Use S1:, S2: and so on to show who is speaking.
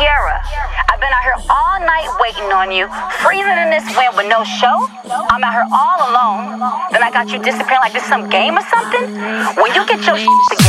S1: Kiara, I've been out here all night waiting on you, freezing in this wind with no show. I'm out here all alone. Then I got you disappearing like this some game or something. When you get your shit together.